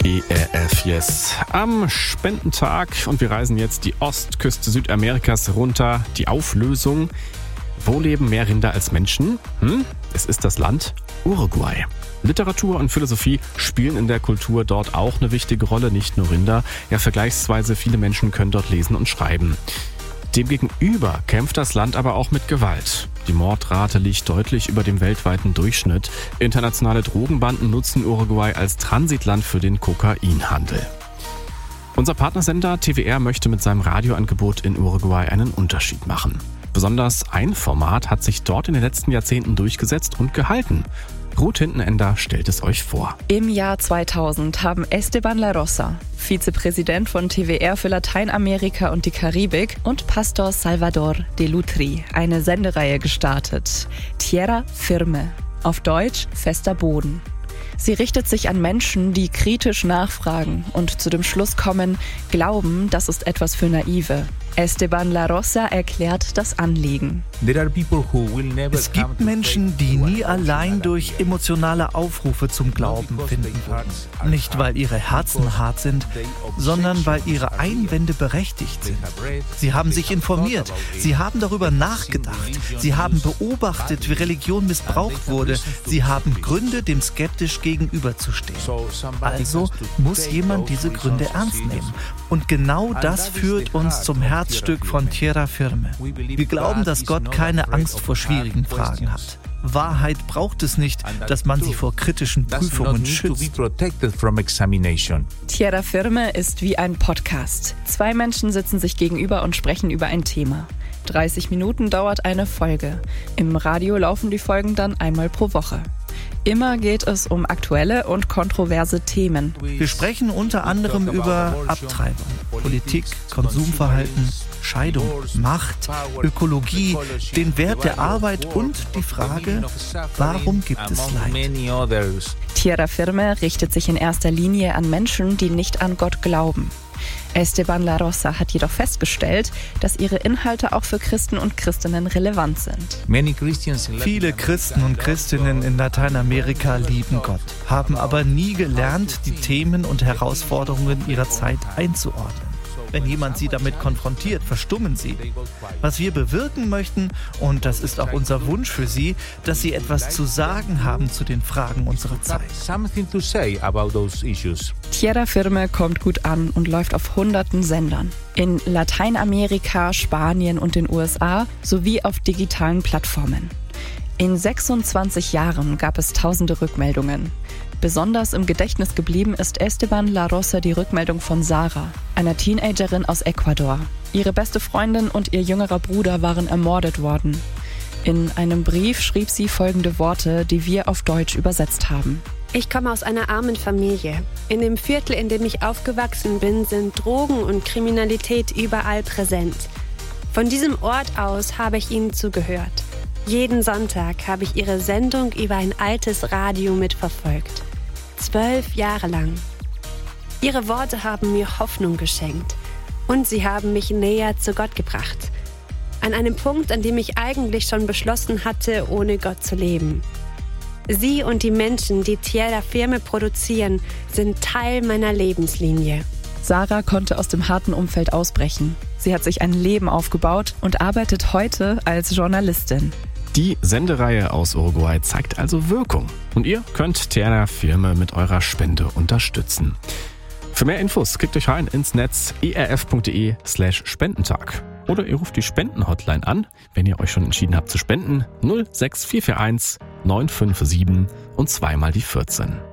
ERF Yes am Spendentag und wir reisen jetzt die Ostküste Südamerikas runter. Die Auflösung: Wo leben mehr Rinder als Menschen? Es ist das Land Uruguay. Literatur und Philosophie spielen in der Kultur dort auch eine wichtige Rolle, nicht nur Rinder. Ja, vergleichsweise viele Menschen können dort lesen und schreiben. Demgegenüber kämpft das Land aber auch mit Gewalt. Die Mordrate liegt deutlich über dem weltweiten Durchschnitt. Internationale Drogenbanden nutzen Uruguay als Transitland für den Kokainhandel. Unser Partnersender TWR möchte mit seinem Radioangebot in Uruguay einen Unterschied machen. Besonders ein Format hat sich dort in den letzten Jahrzehnten durchgesetzt und gehalten. Ruth Hintenender stellt es euch vor. Im Jahr 2000 haben Esteban La Rosa, Vizepräsident von TWR für Lateinamerika und die Karibik, und Pastor Salvador de Lutri eine Sendereihe gestartet. Tierra Firme, auf Deutsch fester Boden. Sie richtet sich an Menschen, die kritisch nachfragen und zu dem Schluss kommen, glauben, das ist etwas für Naive. Esteban La Rosa erklärt das Anliegen. Es gibt Menschen, die nie allein durch emotionale Aufrufe zum Glauben finden würden. Nicht, weil ihre Herzen hart sind, sondern weil ihre Einwände berechtigt sind. Sie haben sich informiert, sie haben darüber nachgedacht, sie haben beobachtet, wie Religion missbraucht wurde, sie haben Gründe, dem skeptisch gegenüberzustehen. Also muss jemand diese Gründe ernst nehmen. Und genau das führt uns zum Herzstück von Tierra Firme. Wir glauben, dass Gott keine Angst vor schwierigen Fragen hat. Wahrheit braucht es nicht, dass man sie vor kritischen Prüfungen schützt. Tierra Firme ist wie ein Podcast. 2 Menschen sitzen sich gegenüber und sprechen über ein Thema. 30 Minuten dauert eine Folge. Im Radio laufen die Folgen dann einmal pro Woche. Immer geht es um aktuelle und kontroverse Themen. Wir sprechen unter anderem über Abtreibung, Politik, Konsumverhalten, Scheidung, Macht, Ökologie, den Wert der Arbeit und die Frage, warum gibt es Leid? Tierra Firme richtet sich in erster Linie an Menschen, die nicht an Gott glauben. Esteban La Rosa hat jedoch festgestellt, dass ihre Inhalte auch für Christen und Christinnen relevant sind. Viele Christen und Christinnen in Lateinamerika lieben Gott, haben aber nie gelernt, die Themen und Herausforderungen ihrer Zeit einzuordnen. Wenn jemand sie damit konfrontiert, verstummen sie. Was wir bewirken möchten, und das ist auch unser Wunsch für sie, dass sie etwas zu sagen haben zu den Fragen unserer Zeit. Tierra Firme kommt gut an und läuft auf hunderten Sendern. In Lateinamerika, Spanien und den USA sowie auf digitalen Plattformen. In 26 Jahren gab es tausende Rückmeldungen. Besonders im Gedächtnis geblieben ist Esteban La Rosa die Rückmeldung von Sarah, einer Teenagerin aus Ecuador. Ihre beste Freundin und ihr jüngerer Bruder waren ermordet worden. In einem Brief schrieb sie folgende Worte, die wir auf Deutsch übersetzt haben. Ich komme aus einer armen Familie. In dem Viertel, in dem ich aufgewachsen bin, sind Drogen und Kriminalität überall präsent. Von diesem Ort aus habe ich ihnen zugehört. Jeden Sonntag habe ich ihre Sendung über ein altes Radio mitverfolgt. 12 Jahre lang. Ihre Worte haben mir Hoffnung geschenkt und sie haben mich näher zu Gott gebracht. An einem Punkt, an dem ich eigentlich schon beschlossen hatte, ohne Gott zu leben. Sie und die Menschen, die Tierra Firme produzieren, sind Teil meiner Lebenslinie. Sarah konnte aus dem harten Umfeld ausbrechen. Sie hat sich ein Leben aufgebaut und arbeitet heute als Journalistin. Die Sendereihe aus Uruguay zeigt also Wirkung. Und ihr könnt Tierra Firme mit eurer Spende unterstützen. Für mehr Infos klickt euch rein ins Netz erf.de/Spendentag. Oder ihr ruft die Spenden-Hotline an, wenn ihr euch schon entschieden habt zu spenden. 06441 957 und 2 mal die 14.